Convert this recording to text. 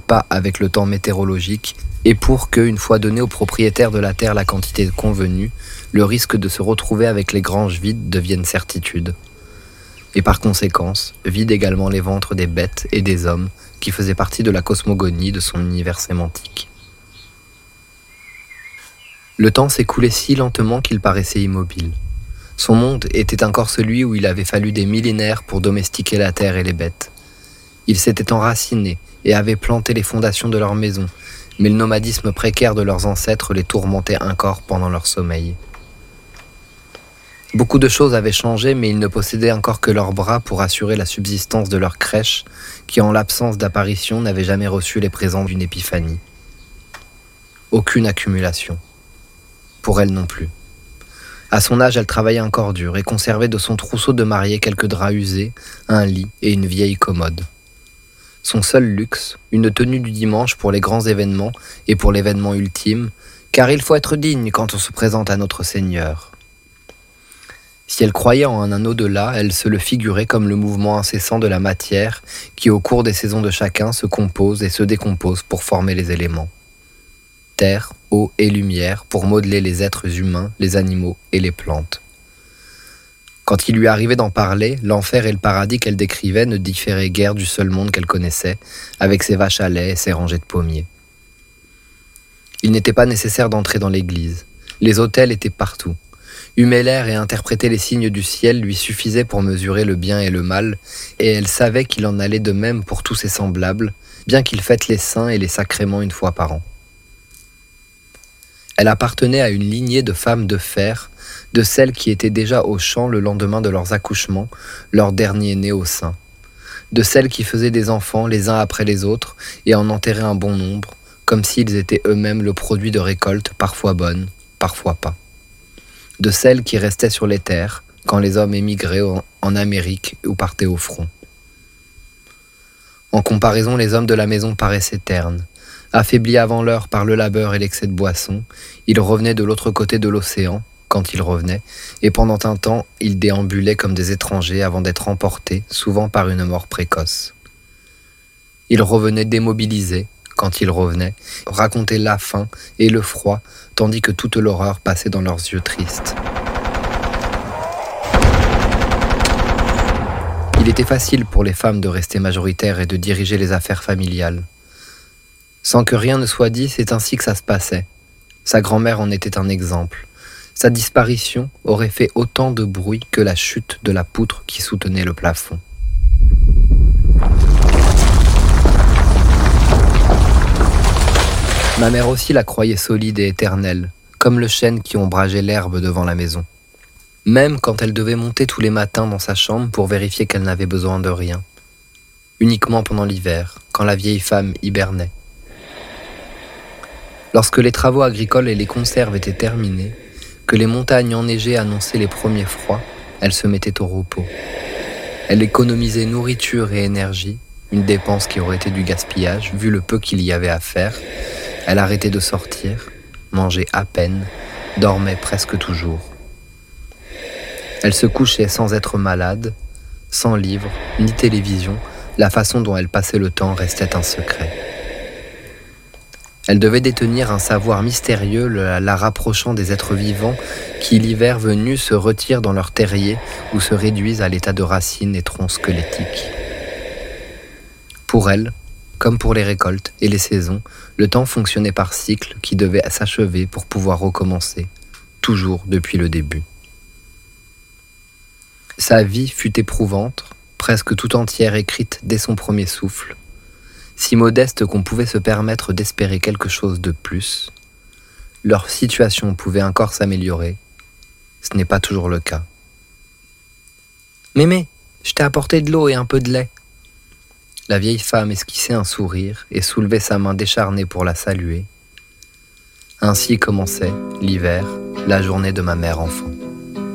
pas avec le temps météorologique et pour que, une fois donné au propriétaire de la terre la quantité convenue, le risque de se retrouver avec les granges vides devienne certitude. Et par conséquence, vide également les ventres des bêtes et des hommes qui faisaient partie de la cosmogonie de son univers sémantique. Le temps s'écoulait si lentement qu'il paraissait immobile. Son monde était encore celui où il avait fallu des millénaires pour domestiquer la terre et les bêtes. Ils s'étaient enracinés et avaient planté les fondations de leur maison, mais le nomadisme précaire de leurs ancêtres les tourmentait encore pendant leur sommeil. Beaucoup de choses avaient changé, mais ils ne possédaient encore que leurs bras pour assurer la subsistance de leur crèche, qui en l'absence d'apparition n'avait jamais reçu les présents d'une épiphanie. Aucune accumulation. Pour elle non plus. À son âge, elle travaillait encore dur et conservait de son trousseau de mariée quelques draps usés, un lit et une vieille commode. Son seul luxe, une tenue du dimanche pour les grands événements et pour l'événement ultime, car il faut être digne quand on se présente à notre Seigneur. Si elle croyait en un au-delà, elle se le figurait comme le mouvement incessant de la matière qui, au cours des saisons de chacun, se compose et se décompose pour former les éléments. Terre, eau et lumière pour modeler les êtres humains, les animaux et les plantes. Quand il lui arrivait d'en parler, l'enfer et le paradis qu'elle décrivait ne différaient guère du seul monde qu'elle connaissait, avec ses vaches à lait et ses rangées de pommiers. Il n'était pas nécessaire d'entrer dans l'église. Les autels étaient partout. Humer l'air et interpréter les signes du ciel lui suffisaient pour mesurer le bien et le mal, et elle savait qu'il en allait de même pour tous ses semblables, bien qu'ils fêtent les saints et les sacrements une fois par an. Elle appartenait à une lignée de femmes de fer, de celles qui étaient déjà au champ le lendemain de leurs accouchements, leur dernier né au sein. De celles qui faisaient des enfants les uns après les autres et en enterraient un bon nombre, comme s'ils étaient eux-mêmes le produit de récoltes parfois bonnes, parfois pas. De celles qui restaient sur les terres quand les hommes émigraient en Amérique ou partaient au front. En comparaison, les hommes de la maison paraissaient ternes. Affaiblis avant l'heure par le labeur et l'excès de boisson, ils revenaient de l'autre côté de l'océan, quand ils revenaient, et pendant un temps, ils déambulaient comme des étrangers avant d'être emportés, souvent par une mort précoce. Ils revenaient démobilisés, quand ils revenaient, racontaient la faim et le froid, tandis que toute l'horreur passait dans leurs yeux tristes. Il était facile pour les femmes de rester majoritaires et de diriger les affaires familiales. Sans que rien ne soit dit, c'est ainsi que ça se passait. Sa grand-mère en était un exemple. Sa disparition aurait fait autant de bruit que la chute de la poutre qui soutenait le plafond. Ma mère aussi la croyait solide et éternelle, comme le chêne qui ombrageait l'herbe devant la maison. Même quand elle devait monter tous les matins dans sa chambre pour vérifier qu'elle n'avait besoin de rien. Uniquement pendant l'hiver, quand la vieille femme hibernait. Lorsque les travaux agricoles et les conserves étaient terminés, que les montagnes enneigées annonçaient les premiers froids, elle se mettait au repos. Elle économisait nourriture et énergie, une dépense qui aurait été du gaspillage, vu le peu qu'il y avait à faire. Elle arrêtait de sortir, mangeait à peine, dormait presque toujours. Elle se couchait sans être malade, sans livre, ni télévision, la façon dont elle passait le temps restait un secret. Elle devait détenir un savoir mystérieux la rapprochant des êtres vivants qui, l'hiver venu, se retirent dans leur terrier ou se réduisent à l'état de racines et troncs squelettiques. Pour elle, comme pour les récoltes et les saisons, le temps fonctionnait par cycles qui devaient s'achever pour pouvoir recommencer, toujours depuis le début. Sa vie fut éprouvante, presque tout entière écrite dès son premier souffle, si modeste qu'on pouvait se permettre d'espérer quelque chose de plus. Leur situation pouvait encore s'améliorer. Ce n'est pas toujours le cas. « Mémé, je t'ai apporté de l'eau et un peu de lait. » La vieille femme esquissait un sourire et soulevait sa main décharnée pour la saluer. Ainsi commençait, l'hiver, la journée de ma mère enfant.